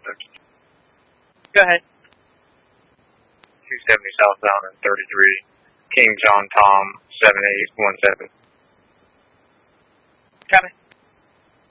Go ahead. 270 southbound and 33, King John Tom 7817. Copy.